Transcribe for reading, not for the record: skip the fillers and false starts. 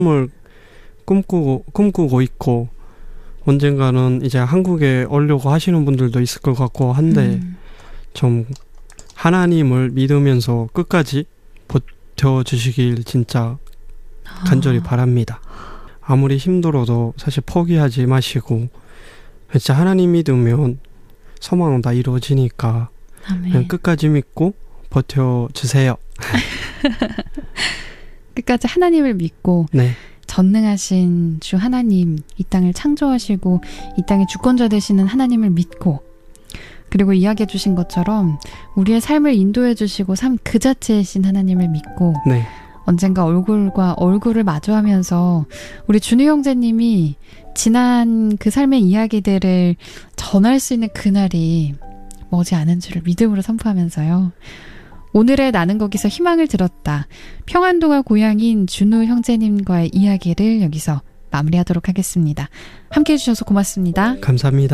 을 꿈꾸고 있고 언젠가는 이제 한국에 오려고 하시는 분들도 있을 것 같고 한데 좀 하나님을 믿으면서 끝까지 버텨주시길 진짜 간절히 바랍니다. 아무리 힘들어도 사실 포기하지 마시고 진짜 하나님 믿으면 소망은 다 이루어지니까 그냥 끝까지 믿고 버텨주세요. 끝까지 하나님을 믿고 네. 전능하신 주 하나님, 이 땅을 창조하시고 이 땅의 주권자 되시는 하나님을 믿고, 그리고 이야기해 주신 것처럼 우리의 삶을 인도해 주시고 삶 그 자체이신 하나님을 믿고 네. 언젠가 얼굴과 얼굴을 마주하면서 우리 준우 형제님이 지난 그 삶의 이야기들을 전할 수 있는 그날이 머지 않은 줄을 믿음으로 선포하면서요. 오늘의 나는 거기서 희망을 들었다. 평안동화 고향인 준우 형제님과의 이야기를 여기서 마무리하도록 하겠습니다. 함께해 주셔서 고맙습니다. 감사합니다.